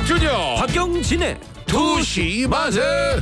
박준영 박경진의 두시 맛에.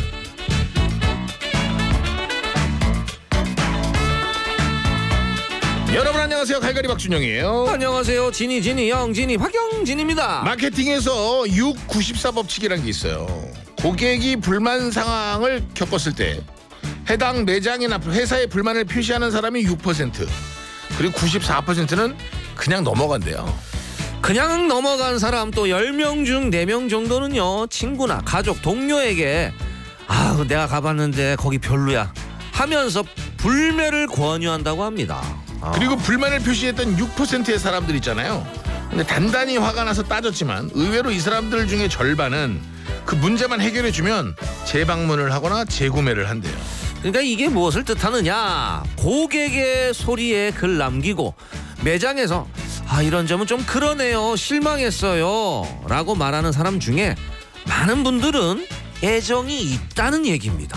여러분 안녕하세요. 갈갈이 박준영이에요. 안녕하세요. 진이 영진이 박경진입니다. 마케팅에서 694 법칙이라는 게 있어요. 고객이 불만 상황을 겪었을 때 해당 매장이나 회사에 불만을 표시하는 사람이 6%, 그리고 94%는 그냥 넘어간대요. 그냥 넘어간 사람 또 10명 중 4명 정도는요, 친구나 가족, 동료에게 내가 가봤는데 거기 별로야 하면서 불매를 권유한다고 합니다. 그리고 불만을 표시했던 6%의 사람들 있잖아요. 근데 단단히 화가 나서 따졌지만 의외로 이 사람들 중에 절반은 그 문제만 해결해주면 재방문을 하거나 재구매를 한대요. 그러니까 이게 무엇을 뜻하느냐, 고객의 소리에 글 남기고 매장에서 이런 점은 좀 그러네요, 실망했어요 라고 말하는 사람 중에 많은 분들은 애정이 있다는 얘기입니다.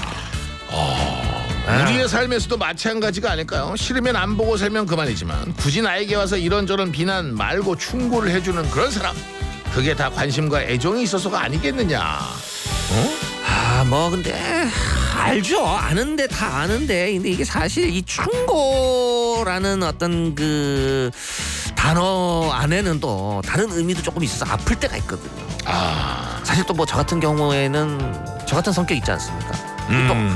우리의 삶에서도 마찬가지가 아닐까요? 싫으면 안 보고 살면 그만이지만 굳이 나에게 와서 이런저런 비난 말고 충고를 해주는 그런 사람, 그게 다 관심과 애정이 있어서가 아니겠느냐. 근데 알죠. 아는데 다 아는데, 근데 이게 사실 이 충고라는 어떤 그 단어 안에는 또 다른 의미도 조금 있어서 아플 때가 있거든요. 사실 또 저 같은 경우에는 저 같은 성격 있지 않습니까? 또